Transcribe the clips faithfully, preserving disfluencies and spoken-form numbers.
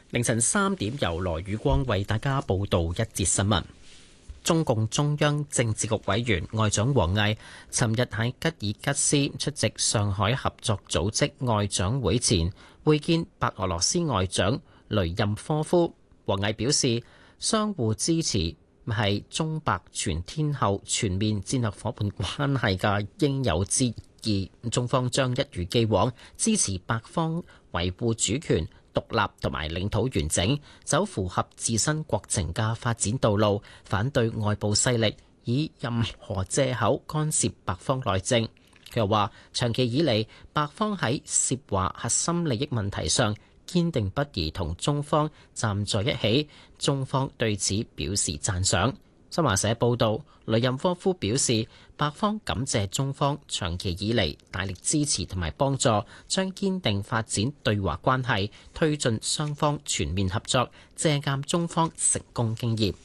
凌晨三點由羅宇光為大家報道一節新聞。中共中央政治局委員外長王毅尋日喺吉爾吉斯出席上海合作組織外長會前會見白俄羅斯外長雷任科夫。王毅表示，相互支持係中白全天候全面戰略夥伴關係嘅應有之義。中方將一如既往支持白方維護主權、獨立同埋領土完整，走符合自身國情嘅發展道路，反對外部勢力以任何藉口干涉白方內政。佢又話，長期以嚟，白方喺涉華核心利益問題上堅定不移同中方站在一起，中方對此表示讚賞。新華社報道，雷任科夫表示，白方感謝中方長期以嚟大力支持同埋幫助，將堅定發展對華關係，推進雙方全面合作，借鑑中方成功經驗。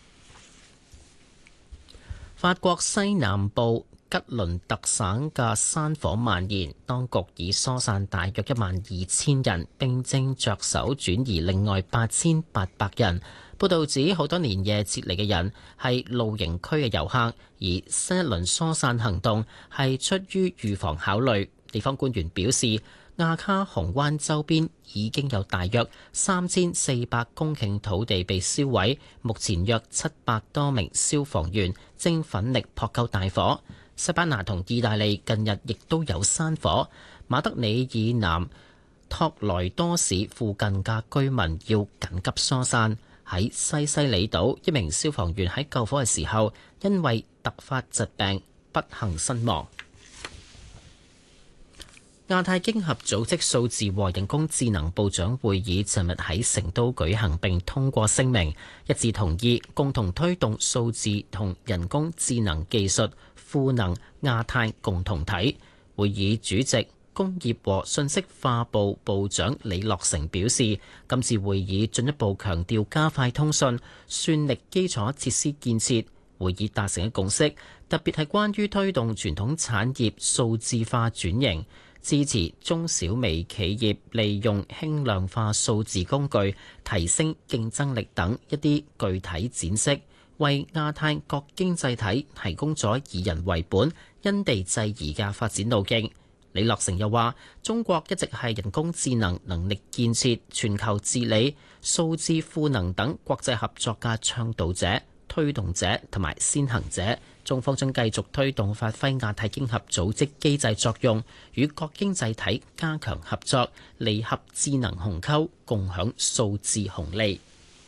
法國西南部吉倫特省嘅山火蔓延，當局已疏散大約一萬二千人，並正着手轉移另外八千八百人。報道指，好多連夜撤離嘅人係露營區嘅遊客，而新一輪疏散行動係出於預防考慮。地方官員表示，亞卡洪灣周邊已經有大約三千四百公頃土地被燒毀，目前約七百多名消防員正奮力撲救大火。西班牙同意大利近日亦都有山火，馬德里以南托萊多市附近嘅居民要緊急疏散。喺西西里島，一名消防員喺救火嘅時候，因為突發疾病不幸身亡。亞太經合組織數字和人工智能部長會議尋日喺成都舉行，並通過聲明，一致同意共同推動數字同人工智能技術賦能亞太共同體。會議主席工業和信息化部部長李樂成表示，今次會議進一步強調加快通訊、算力基礎設施建設。會議達成嘅共識，特別係關於推動傳統產業數字化轉型，支持中小微企業利用輕量化數字工具提升競爭力等一啲具體展示，為亞太各經濟體提供咗以人為本、因地制宜嘅發展路徑。李樂成又話，中國一直係人工智能能力建設、全球治理、數字賦能等國際合作嘅倡導者、推動者同埋先行者。中方將繼續推動發揮亞太經合組織機制作用，與各經濟體加強合作，利合智能鴻溝，共享數字紅利。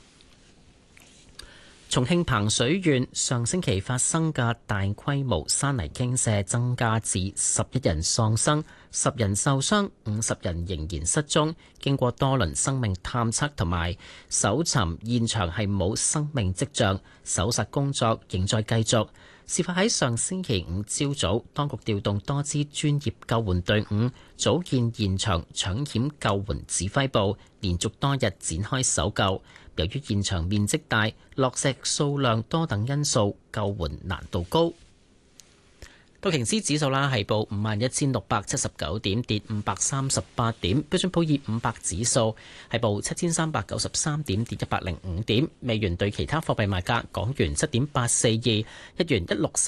重慶彭水縣上星期發生嘅大規模山泥傾瀉增加至十一人喪生、十人受傷、五十人仍然失蹤。經過多輪生命探測同埋搜尋，現場係冇生命跡象，搜索工作仍在繼續。事發喺上星期五朝早，當局調動多支專業救援隊伍，組建現場搶險救援指揮部，連續多日展開搜救。由於現場面積大、落石數量多等因素，救援難度高。道瓊斯指數啦係報五萬一千六百七十九點，跌五百三十八點。標準普爾五百指數係報七千三百九十三點，跌一百零五點。美元對其他貨幣賣價：港元七點八四二，日元一六三。